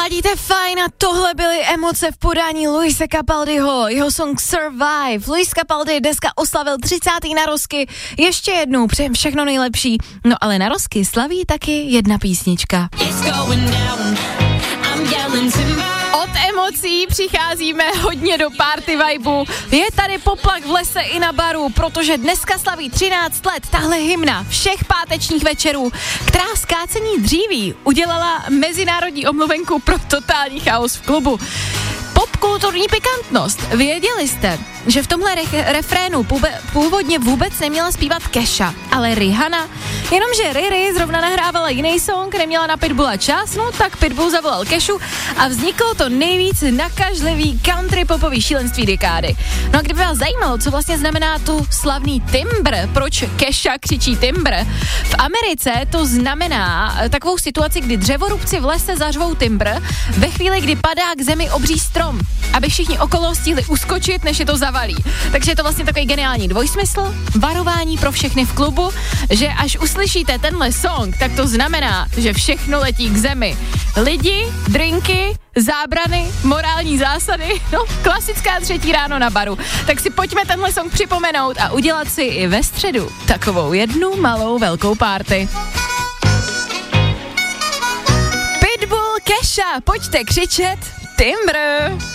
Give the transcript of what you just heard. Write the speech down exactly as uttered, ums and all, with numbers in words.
ladíte fajn a tohle byly emoce v podání Luise Capaldiho, jeho song Survive. Luis Capaldi dneska oslavil třicátý narozky, ještě jednou přejem všechno nejlepší, no ale narozky slaví taky jedna písnička. Od emocí přicházíme hodně do party vibu. Je tady poplach v lese i na baru, protože dneska slaví třináct let tahle hymna všech pátečních večerů, která z kácení dříví udělala mezinárodní omluvenku pro totální chaos v klubu. Popkulturní pikantnost. Věděli jste, že v tomhle re- refrénu půbe- původně vůbec neměla zpívat Kesha, ale Rihanna? Jenomže Riri zrovna nahrávala jiný song, neměla na Pitbulla čas, no tak Pitbull zavolal Keshu a vzniklo to nejvíc nakažlivý country popový šílenství dekády. No a kdyby vás zajímalo, co vlastně znamená tu slavný timbr, proč Kesha křičí timbr, v Americe to znamená takovou situaci, kdy dřevorubci v lese zařvou timbr ve chvíli, kdy padá k zemi obří strom, aby všichni okolo stihli uskočit, než je to zavalí. Takže je to vlastně takový geniální dvojsmysl, varování pro všechny v klubu, že až uslyšíte tenhle song, tak to znamená, že všechno letí k zemi. Lidi, drinky, zábrany, morální zásady, no klasická třetí ráno na baru. Tak si pojďme tenhle song připomenout a udělat si i ve středu takovou jednu malou velkou party. Pitbull, Kesha, pojďte křičet timbr.